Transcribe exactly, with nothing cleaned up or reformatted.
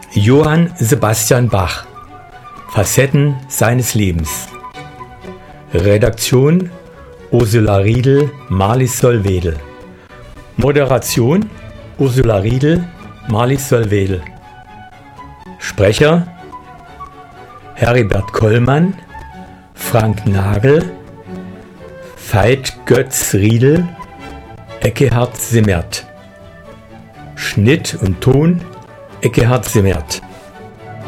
Johann Sebastian Bach. Facetten seines Lebens. Redaktion Ursula Riedel, Marlies Solwedel. Moderation Ursula Riedel, Marlies Solwedel. Sprecher Heribert Kollmann, Frank Nagel, Veit Götz Riedel, Ekkehard Simmert. Schnitt und Ton Ekkehard Simmert.